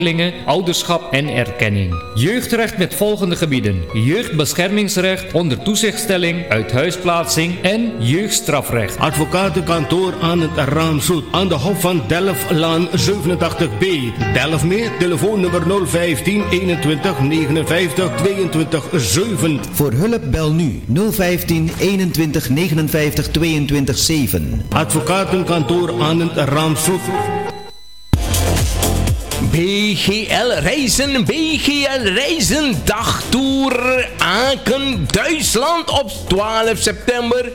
ouderschap en erkenning. Jeugdrecht met volgende gebieden: jeugdbeschermingsrecht onder toezichtstelling, uithuisplaatsing en jeugdstrafrecht. Advocatenkantoor aan het Raamsoet aan de Hof van Delftlaan 87B. Delft mee, telefoonnummer 015 21 59 22 7. Voor hulp bel nu 015 21 59 22 7. Advocatenkantoor aan het Raamsoet. BGL Reizen, dagtoer Aken, Duitsland op 12 september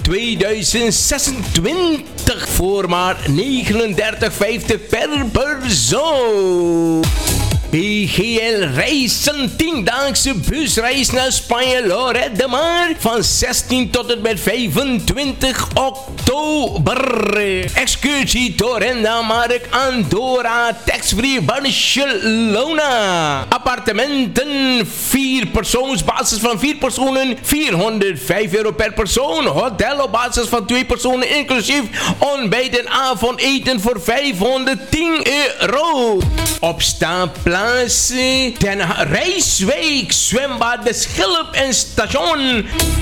2026 voor maar 39,50 per persoon. BGL Reizen, 10-daagse busreis naar Spanje, Lloret de Mar van 16 tot en met 25 oktober. Excursie Torrenda, Mark, Andorra, tax-free Barcelona. Appartementen, 4 persoons, basis van 4 personen, €405 per persoon. Hotel op basis van 2 personen, inclusief ontbijt en avondeten voor €510. Opstaanplaats Den Rijswijk, zwembad De Schilp en station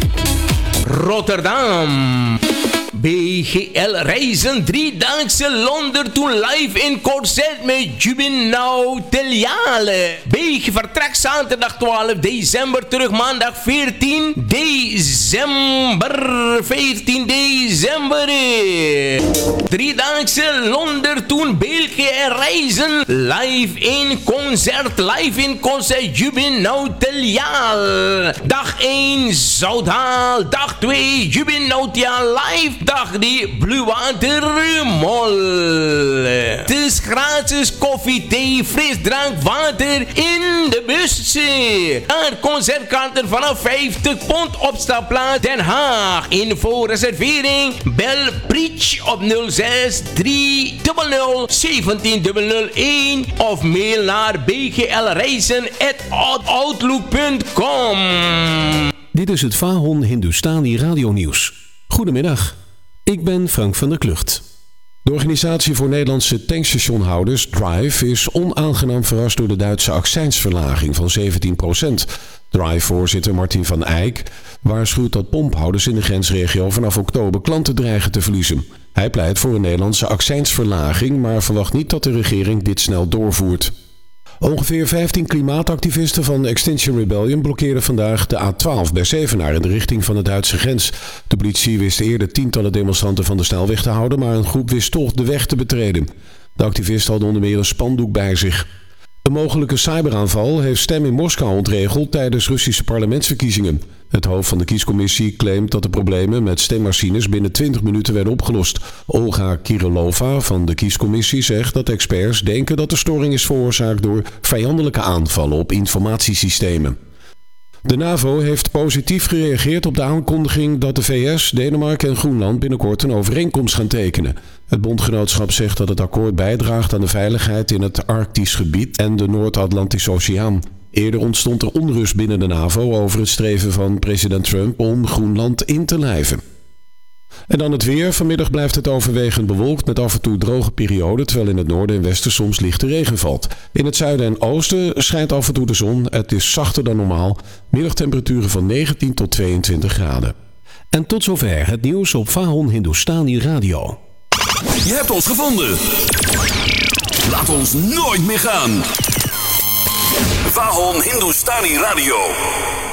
Rotterdam. BGL Reizen, 3-daagse Londen to live in Corset met Jubinau Teliale. BG vertrek zaterdag 12 december, terug maandag 14 december. 3-daagse Londen to BGL Reizen, live in concert Jubinau Teliale. Dag 1 Zouthaal, dag 2 Jubinau Teliale live. Dag die Bluewater Mall. Het is gratis koffie, thee, frisdrank, water in de bus. Daar concertkaarten vanaf £50 opstapplaats Den Haag. Info reservering bel Bridge op 06 300 17001 of mail naar bglreizen@outlook.com. Dit is het Vahon Hindustani Radio Nieuws. Goedemiddag. Ik ben Frank van der Klucht. De organisatie voor Nederlandse tankstationhouders, Drive, is onaangenaam verrast door de Duitse accijnsverlaging van 17%. Drive-voorzitter Martin van Eyck waarschuwt dat pomphouders in de grensregio vanaf oktober klanten dreigen te verliezen. Hij pleit voor een Nederlandse accijnsverlaging, maar verwacht niet dat de regering dit snel doorvoert. Ongeveer 15 klimaatactivisten van Extinction Rebellion blokkeerden vandaag de A12 bij Zevenaar in de richting van de Duitse grens. De politie wist eerder tientallen demonstranten van de snelweg te houden, maar een groep wist toch de weg te betreden. De activisten hadden onder meer een spandoek bij zich. Een mogelijke cyberaanval heeft stem in Moskou ontregeld tijdens Russische parlementsverkiezingen. Het hoofd van de kiescommissie claimt dat de problemen met stemmachines binnen 20 minuten werden opgelost. Olga Kirilova van de kiescommissie zegt dat experts denken dat de storing is veroorzaakt door vijandelijke aanvallen op informatiesystemen. De NAVO heeft positief gereageerd op de aankondiging dat de VS, Denemarken en Groenland binnenkort een overeenkomst gaan tekenen. Het bondgenootschap zegt dat het akkoord bijdraagt aan de veiligheid in het Arktisch gebied en de Noord-Atlantische Oceaan. Eerder ontstond er onrust binnen de NAVO over het streven van president Trump om Groenland in te lijven. En dan het weer. Vanmiddag blijft het overwegend bewolkt met af en toe droge perioden, terwijl in het noorden en westen soms lichte regen valt. In het zuiden en oosten schijnt af en toe de zon. Het is zachter dan normaal. Middagtemperaturen van 19 tot 22 graden. En tot zover het nieuws op Vahon Hindustani Radio. Je hebt ons gevonden. Laat ons nooit meer gaan. Vahon Hindustani Radio.